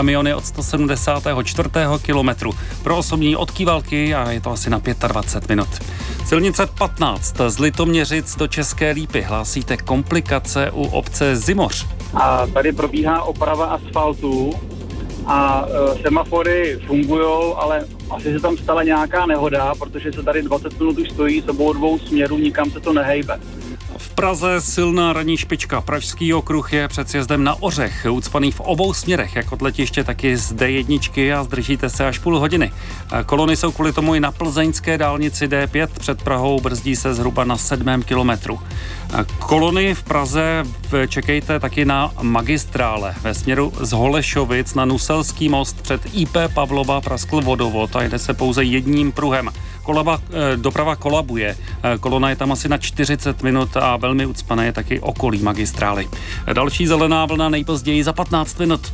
kamiony od 174. kilometru. Pro osobní od Kivalky a je to asi na 25 minut. Silnice 15 z Litoměřic do České Lípy. Hlásíte komplikace u obce Zimoř. A tady probíhá oprava asfaltu a semafory fungujou, ale asi se tam stala nějaká nehoda, protože se tady 20 minut už stojí z obou dvou směrů, nikam se to nehejbe. V Praze silná ranní špička. Pražský okruh je před sjezdem na Ořech, ucpaný v obou směrech, jak od letiště, tak i z D1 a zdržíte se až půl hodiny. Kolony jsou kvůli tomu i na plzeňské dálnici D5 před Prahou, brzdí se zhruba na 7. kilometru. Kolony v Praze čekejte taky na magistrále. Ve směru z Holešovic na Nuselský most před IP Pavlova praskl vodovod a jede se pouze jedním pruhem. Doprava kolabuje. Kolona je tam asi na 40 minut a velmi ucpané je taky okolí magistrály. Další zelená vlna nejpozději za 15 minut.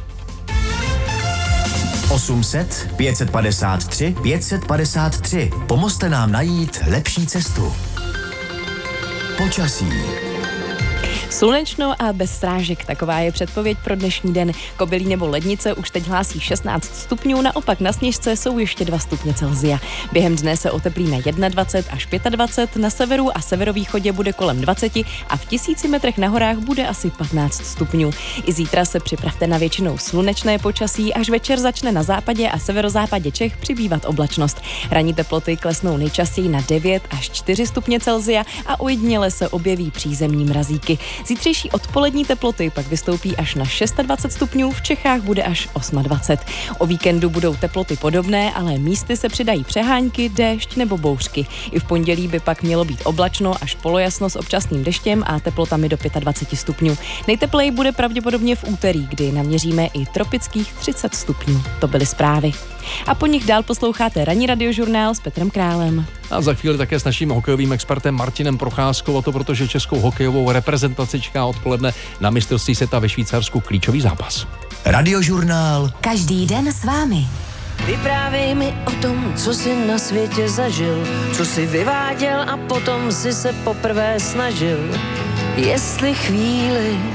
800 553 553. Pomozte nám najít lepší cestu. Počasí. Slunečno a bez srážek, taková je předpověď pro dnešní den. Kobylí nebo Lednice už teď hlásí 16 stupňů, naopak na Sněžce jsou ještě 2 stupně Celsia. Během dne se oteplí na 21 až 25, na severu a severovýchodě bude kolem 20 a v 1000 metrech na horách bude asi 15 stupňů. I zítra se připravte na většinou slunečné počasí, až večer začne na západě a severozápadě Čech přibývat oblačnost. Ranní teploty klesnou nejčastěji na 9 až 4 stupně Celsia a ojediněle se objeví přízemní mrazíky. Zítřejší odpolední teploty pak vystoupí až na 26 stupňů, v Čechách bude až 28. O víkendu budou teploty podobné, ale místy se přidají přehánky, déšť nebo bouřky. I v pondělí by pak mělo být oblačno až polojasno s občasným deštěm a teplotami do 25 stupňů. Nejtepleji bude pravděpodobně v úterý, kdy naměříme i tropických 30 stupňů. To byly zprávy. A po nich dál posloucháte ranní radiožurnál s Petrem Králem. A za chvíli také s naším hokejovým expertem Martinem Procházkou, a to protože českou hokejovou reprezentaci čeká odpoledne na mistrovství světa ve Švýcarsku klíčový zápas. Radiožurnál. Každý den s vámi. Vyprávěj mi o tom, co jsi na světě zažil, co jsi vyváděl a potom si se poprvé snažil. Jestli chvíli